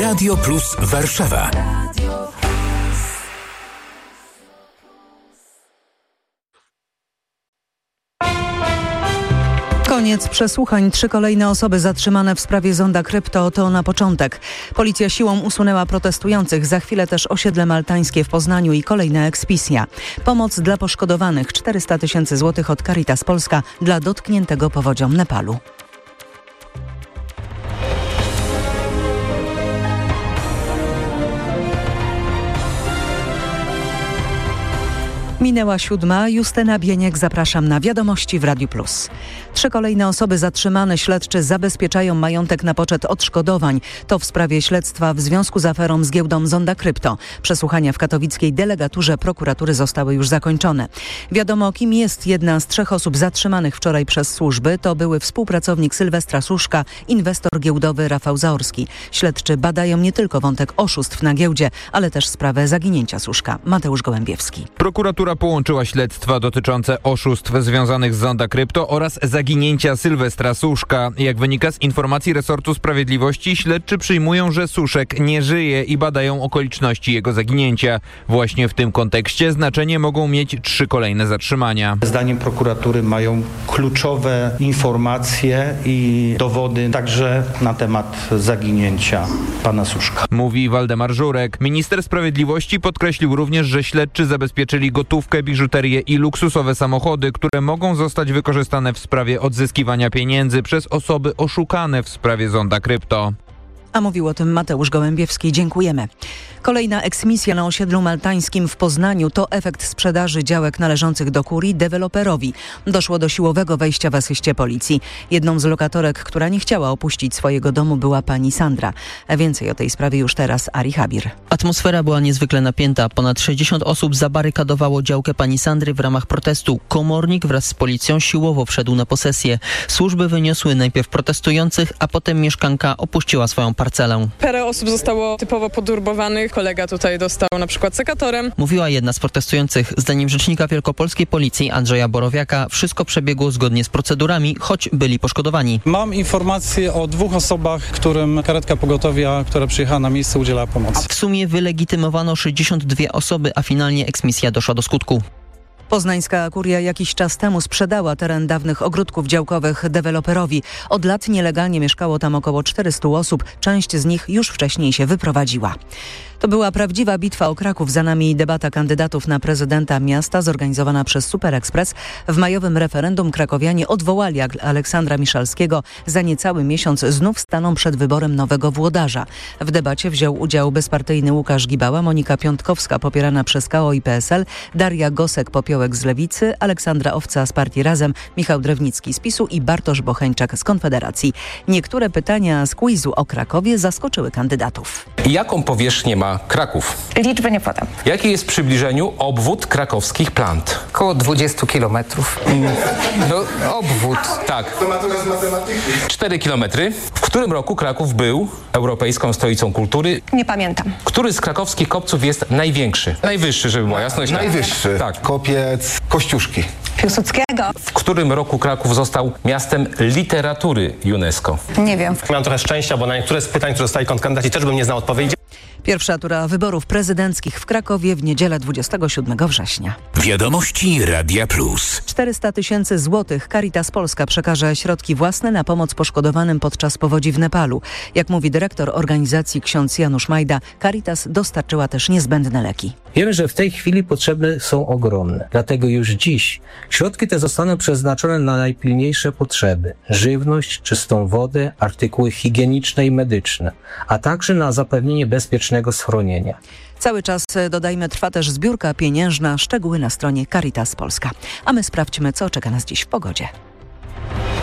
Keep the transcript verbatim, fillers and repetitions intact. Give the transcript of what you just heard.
Radio Plus Warszawa. Koniec przesłuchań. Trzy kolejne osoby zatrzymane w sprawie zonda krypto to na początek. Policja siłą usunęła protestujących. Za chwilę też osiedle maltańskie w Poznaniu i kolejna eksmisja. Pomoc dla poszkodowanych. czterysta tysięcy złotych od Caritas Polska dla dotkniętego powodzią Nepalu. Minęła siódma. Justyna Bieniek, zapraszam na Wiadomości w Radiu Plus. Trzy kolejne osoby zatrzymane. Śledczy zabezpieczają majątek na poczet odszkodowań. To w sprawie śledztwa w związku z aferą z giełdą Zonda Krypto. Przesłuchania w katowickiej delegaturze prokuratury zostały już zakończone. Wiadomo, kim jest jedna z trzech osób zatrzymanych wczoraj przez służby. To były współpracownik Sylwestra Suszka, inwestor giełdowy Rafał Zaorski. Śledczy badają nie tylko wątek oszustw na giełdzie, ale też sprawę zaginięcia Suszka. Mateusz Gołębiewski. Prokuratura połączyła śledztwa dotyczące oszustw związanych z Zonda Krypto oraz zaginięcia Sylwestra Suszka. Jak wynika z informacji resortu sprawiedliwości, śledczy przyjmują, że Suszek nie żyje i badają okoliczności jego zaginięcia. Właśnie w tym kontekście znaczenie mogą mieć trzy kolejne zatrzymania. Zdaniem prokuratury mają kluczowe informacje i dowody także na temat zaginięcia pana Suszka. Mówi Waldemar Żurek. Minister sprawiedliwości podkreślił również, że śledczy zabezpieczyli gotówkę, biżuterię i luksusowe samochody, które mogą zostać wykorzystane w sprawie odzyskiwania pieniędzy przez osoby oszukane w sprawie Zonda Krypto. A mówił o tym Mateusz Gołębiewski. Dziękujemy. Kolejna eksmisja na osiedlu maltańskim w Poznaniu to efekt sprzedaży działek należących do kurii deweloperowi. Doszło do siłowego wejścia w asyście policji. Jedną z lokatorek, która nie chciała opuścić swojego domu, była pani Sandra. A więcej o tej sprawie już teraz Ari Habir. Atmosfera była niezwykle napięta. Ponad sześćdziesiąt osób zabarykadowało działkę pani Sandry w ramach protestu. Komornik wraz z policją siłowo wszedł na posesję. Służby wyniosły najpierw protestujących, a potem mieszkanka opuściła swoją parcelę. Parę osób zostało typowo podurbowanych. Kolega tutaj dostał na przykład sekatorem. Mówiła jedna z protestujących. Zdaniem rzecznika wielkopolskiej policji Andrzeja Borowiaka wszystko przebiegło zgodnie z procedurami, choć byli poszkodowani. Mam informację o dwóch osobach, którym karetka pogotowia, która przyjechała na miejsce, udzielała pomocy. W sumie wylegitymowano sześćdziesiąt dwie osoby, a finalnie eksmisja doszła do skutku. Poznańska kuria jakiś czas temu sprzedała teren dawnych ogródków działkowych deweloperowi. Od lat nielegalnie mieszkało tam około czterysta osób. Część z nich już wcześniej się wyprowadziła. To była prawdziwa bitwa o Kraków. Za nami debata kandydatów na prezydenta miasta zorganizowana przez Super Express. W majowym referendum krakowianie odwołali Aleksandra Miszalskiego. Za niecały miesiąc znów staną przed wyborem nowego włodarza. W debacie wziął udział bezpartyjny Łukasz Gibała, Monika Piątkowska popierana przez K O i P S L, Daria Gosek-Popiołek z Lewicy, Aleksandra Owca z Partii Razem, Michał Drewnicki z PiSu i Bartosz Bocheńczak z Konfederacji. Niektóre pytania z quizu o Krakowie zaskoczyły kandydatów. Jaką powierzchnię ma Kraków? Liczby nie podam. Jaki jest w przybliżeniu obwód krakowskich plant? Około dwadzieścia kilometrów. No, obwód. Tak. To matura z matematyki. cztery kilometry. W którym roku Kraków był europejską stolicą kultury? Nie pamiętam. Który z krakowskich kopców jest największy? Najwyższy, żeby była jasność. Najwyższy. Tak. Kopiec Kościuszki. Piłsudskiego. W którym roku Kraków został miastem literatury UNESCO? Nie wiem. Miałem trochę szczęścia, bo na niektóre z pytań, które zostali kandydaci, też bym nie znał odpowiedzi. Pierwsza tura wyborów prezydenckich w Krakowie w niedzielę dwudziestego siódmego września. Wiadomości Radia Plus. czterysta tysięcy złotych Caritas Polska przekaże środki własne na pomoc poszkodowanym podczas powodzi w Nepalu. Jak mówi dyrektor organizacji ksiądz Janusz Majda, Caritas dostarczyła też niezbędne leki. Wiemy, że w tej chwili potrzeby są ogromne. Dlatego już dziś środki te zostaną przeznaczone na najpilniejsze potrzeby. Żywność, czystą wodę, artykuły higieniczne i medyczne, a także na zapewnienie bezpiecznego schronienia. Cały czas, dodajmy, trwa też zbiórka pieniężna. Szczegóły na stronie Caritas Polska. A my sprawdźmy, co czeka nas dziś w pogodzie.